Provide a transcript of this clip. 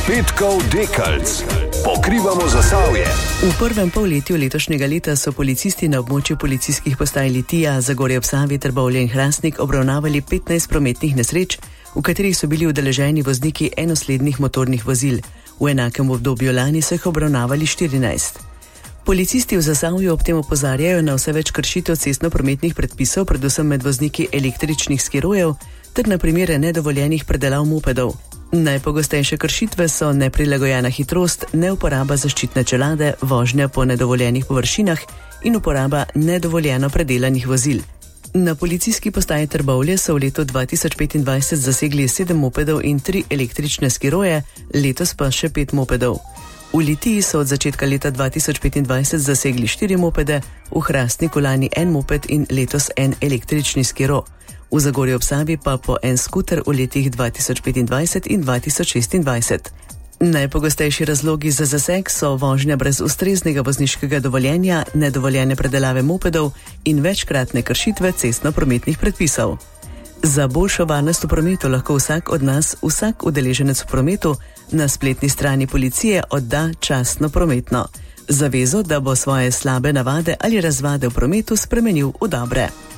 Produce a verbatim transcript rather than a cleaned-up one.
Petkov Dekalc. Pokrivamo Zasavje. V prvem polletju letošnjega leta so policisti na območju policijskih postaj Litija, Zagorje ob Savi, Trbovlje in Hrastnik obravnavali petnajst prometnih nesreč, v katerih so bili udeleženi vozniki enoslednih motornih vozil. V enakem obdobju lani so jih obravnavali štirinajst. Policisti v Zasavju ob tem opozarjajo na vse več kršitev cestno-prometnih predpisov, predvsem med vozniki električnih skirojev, ter na primere nedovoljenih predelav mopedov. Najpogostejše kršitve so neprilagojena hitrost, neuporaba zaščitne čelade, vožnja po nedovoljenih površinah in uporaba nedovoljeno predelanih vozil. Na policijski postaji Trbovlje so v letu dva tisoč petindvajset zasegli sedem mopedov in tri električne skiroje, letos pa še pet mopedov. V Litiji so od začetka leta dva tisoč petindvajset zasegli štiri mopede, v Hrastniku lani en moped in letos en električni skiro. V Zagorju ob Savi pa po en skuter v letih dva tisoč petindvajset in dva tisoč šestindvajset. Najpogostejši razlogi za zaseg so vožnja brez ustreznega vozniškega dovoljenja, nedovoljene predelave mopedov in večkratne kršitve cestno-prometnih predpisov. Za boljšo varnost v prometu lahko vsak od nas, vsak udeleženec v prometu, na spletni strani policije odda častno prometno zavezo, da bo svoje slabe navade ali razvade v prometu spremenil v dobre.